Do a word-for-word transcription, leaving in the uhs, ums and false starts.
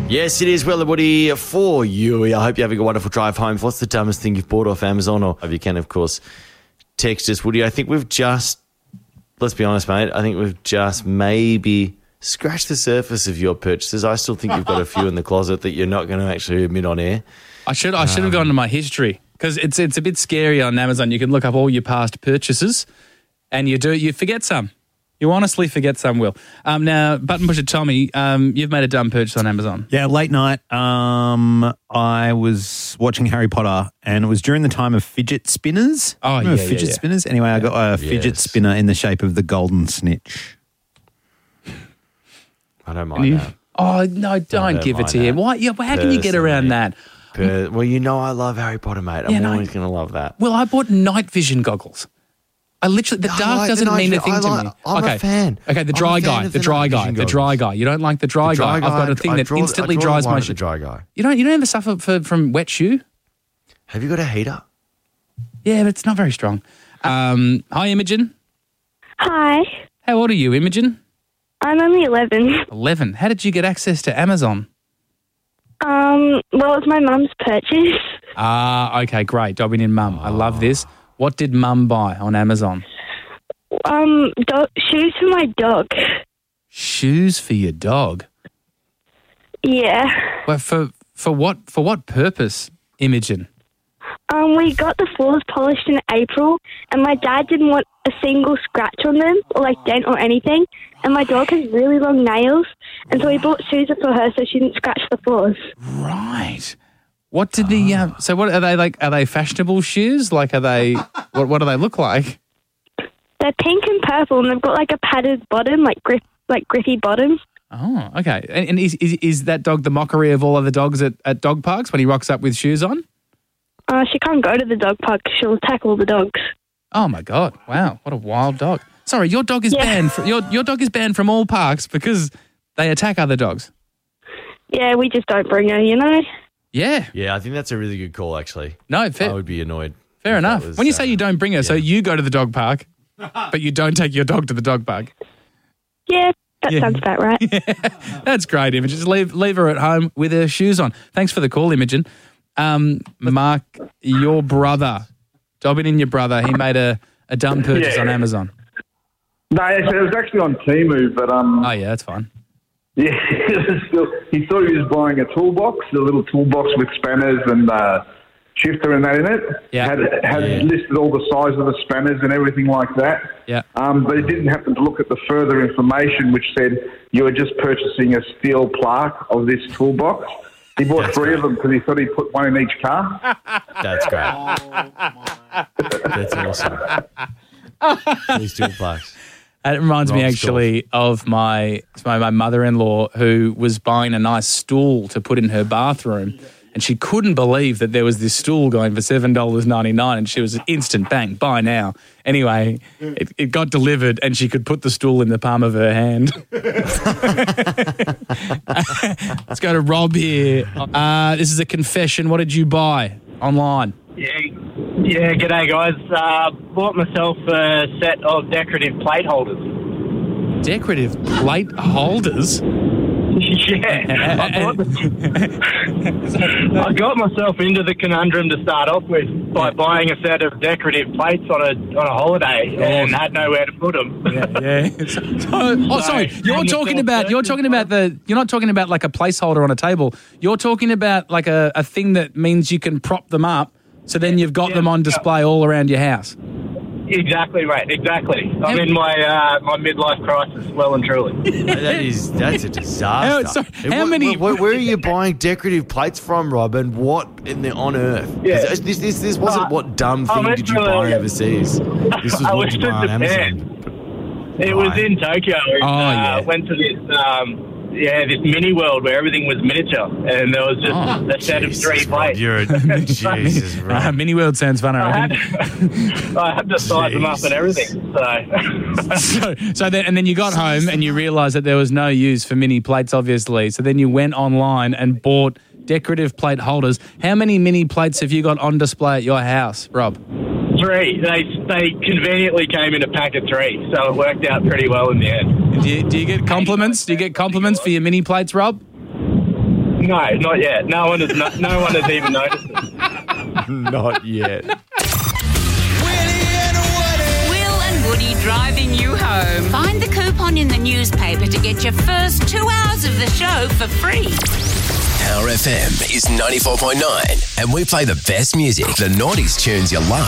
Yes, it is Well Woody for you. I hope you're having a wonderful drive home. What's the dumbest thing you've bought off Amazon? Or you can, of course, text us, Woody. I think we've just, let's be honest, mate, I think we've just maybe scratched the surface of your purchases. I still think you've got a few in the closet that you're not going to actually admit on air. I should I should have gone to my history because it's it's a bit scary on Amazon. You can look up all your past purchases and you do you forget some. You honestly forget some, Will. Um, now, Button Pusher Tommy, um, you've made a dumb purchase on Amazon. Yeah, late night, um, I was watching Harry Potter and it was during the time of fidget spinners. Oh, Remember yeah, fidget yeah, yeah. spinners? Anyway, I got a fidget Yes. spinner in the shape of the golden snitch. I don't mind that. Oh, no, don't don't give it mind to him. that. Why? Yeah, well, how can you get around Personally. that? Per- well, you know I love Harry Potter, mate. I'm Yeah, no, always going to love that. Well, I bought night vision goggles. I literally, the I dark like the doesn't night mean a vi- thing I to like- me. I'm a okay. fan. Okay, the I'm dry a fan guy, of the the dry night guy, vision the dry goggles. guy. You don't like the dry, The dry guy. I've got guy, a thing I that draw- instantly I draw dries the line my at shoe. the dry guy. You don't, you don't ever suffer for, from wet shoe? Have you got a heater? Yeah, but it's not very strong. Um, hi, Imogen. Hi, How old are you, Imogen? I'm only eleven. eleven. How did you get access to Amazon? Um, well, it's my mum's purchase. Ah, okay, great. Dobbing in mum. I love this. What did mum buy on Amazon? Um, dog, shoes for my dog. Shoes for your dog. Yeah. Well, for for what for what purpose, Imogen? Um, we got the floors polished in April, and my dad didn't want a single scratch on them, or like dent or anything. And my dog has really long nails, and so we bought shoes for her so she didn't scratch the floors. Right. What did the um, so what are they like? Are they fashionable shoes? Like are they? What what do they look like? They're pink and purple, and they've got like a padded bottom, like grip, like grippy bottom. Oh, okay. And, and is, is is that dog the mockery of all other dogs at, at dog parks when he rocks up with shoes on? Uh, she can't go to the dog park 'cause she'll attack all the dogs. Oh my God! Wow, what a wild dog. Sorry, your dog is Yeah. banned. From, your your dog is banned from all parks because they attack other dogs. Yeah, we just don't bring her, you know. Yeah. Yeah, I think that's a really good call, actually. No, fair, I would be annoyed. fair if enough. that was, when you uh, say you don't bring her, so you go to the dog park, but you don't take your dog to the dog park. Yeah, that Yeah. sounds about right. That's great, Imogen. Just leave leave her at home with her shoes on. Thanks for the call, Imogen. Um, Mark, your brother, Dobbin in your brother, he made a, a dumb purchase Yeah. on Amazon. No, actually, it was actually on Temu, but um, Oh, yeah, that's fine. yeah, it was still, he thought he was buying a toolbox, a little toolbox with spanners and uh, shifter and that in it. Yeah. Had, had Yeah. listed all the size of the spanners and everything like that. Yeah. Um, but he didn't happen to look at the further information, which said you are just purchasing a steel plaque of this toolbox. He bought That's three right. of them because he thought he'd put one in each car. That's great. That's awesome. These two plaques. It reminds me Wrong actually of my, my my mother-in-law who was buying a nice stool to put in her bathroom, and she couldn't believe that there was this stool going for seven dollars ninety-nine, and she was instant bang, buy now. Anyway, it, it got delivered, and she could put the stool in the palm of her hand. Let's go to Rob here. Uh, this is a confession. What did you buy online? Yeah, yeah. G'day, guys. Uh, bought myself a set of decorative plate holders. Decorative plate holders? yeah, I, bought the, I got myself into the conundrum to start off with by buying a set of decorative plates on a on a holiday and had nowhere to put them. Yeah, yeah. So- oh, sorry. You're I'm talking the about. You're talking about the. You're not talking about like a placeholder on a table. You're talking about like a, a thing that means you can prop them up. So then you've got Yeah, them on yeah. display all around your house. Exactly right. Exactly. I'm How- in my uh, my midlife crisis, well and truly. That is, that's a disaster. How- sorry, And how wh- many- wh- wh- where are you buying decorative plates from, Rob? And what in the on earth? Yeah. This, this, this, this wasn't Uh, what dumb I thing went did you to, buy uh, overseas. This was I what went you to buy on Japan. Amazon. It was Right. in Tokyo. And, Oh, uh, yeah. Went to this, um, yeah, this mini world where everything was miniature, and there was just Oh, a set Jesus, of three Rob, plates. You're a, Jesus, Uh, Rob. Mini World sounds fun. I I had, reckon. I had to size them up Jesus. and everything. So, so, so then, and then you got home and you realised that there was no use for mini plates, obviously. So then you went online and bought decorative plate holders. How many mini plates have you got on display at your house, Rob? three. They they conveniently came in a pack of three, so it worked out pretty well in the end. Do you, do you get compliments? Do you get compliments for your mini plates, Rob? No, not yet. No one has. No, no one has even noticed it. Not yet. Will and Woody driving you home. Find the coupon in the newspaper to get your first two hours of the show for free. Power F M is ninety-four point nine, and we play the best music, the noughties tunes you love.